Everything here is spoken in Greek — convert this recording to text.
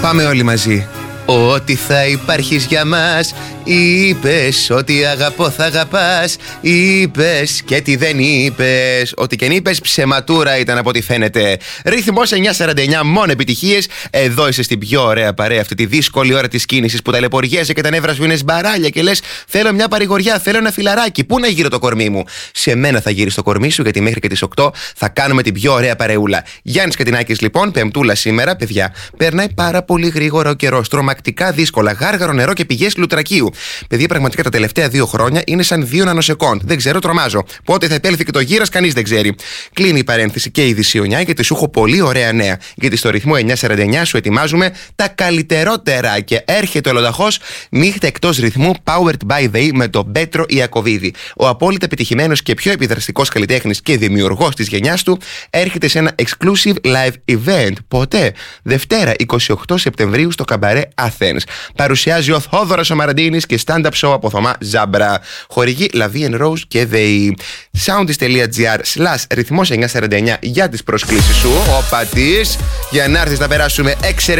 Πάμε όλοι μαζί. Ότι θα υπάρχεις για μας. Είπες ότι αγαπώ θα αγαπάς. Είπες και τι δεν είπες. Ότι και αν είπες ψεματούρα ήταν από ό,τι φαίνεται. Ρυθμός 949, μόνο επιτυχίες. Εδώ είσαι στην πιο ωραία παρέα αυτή τη δύσκολη ώρα της κίνησης που ταλαιπωριέσαι και τα νεύρα σου είναι σμπαράλια και λες θέλω μια παρηγοριά, θέλω ένα φιλαράκι. Πού να γύρω το κορμί μου? Σε μένα θα γύρει το κορμί σου, γιατί μέχρι και τις 8 θα κάνουμε την πιο ωραία παρεούλα. Γιάννης Κατινάκης λοιπόν, Πεμπτούλα σήμερα, παιδιά. Περνάει πάρα πολύ γρήγορα ο καιρός. Τρομακτικά δύσκολα, γάργαρο νερό και πηγές Λουτρακίου. Παιδιά, πραγματικά τα τελευταία 2 χρόνια είναι σαν 2 νανοσεκόντ. Δεν ξέρω, τρομάζω. Πότε θα επέλθει και το γύρας, κανείς δεν ξέρει. Κλείνει η παρένθεση και η Δυσιονιά, γιατί σου έχω πολύ ωραία νέα. Γιατί στο ρυθμό 949 σου ετοιμάζουμε τα καλύτερότερα. Και έρχεται ολοταχώς νύχτα εκτός ρυθμού Powered by the E με τον Πέτρο Ιακωβίδη. Ο απόλυτα επιτυχημένος και πιο επιδραστικός καλλιτέχνης και δημιουργός της γενιάς του έρχεται σε ένα exclusive live event. Πότε? Δευτέρα 28 Σεπτεμβρίου στο Καμπαρέ Athens. Παρουσιάζει ο Θόδωρας ο Μαραντίνης και stand-up show από Θωμά Ζάμπρα. Χορηγεί Λαβί & Rose και ΔΕΗ. Soundis.gr/ρυθμός 949 για τις προσκλήσεις σου. Ο πατής, για να έρθεις να περάσουμε εξαιρετικά.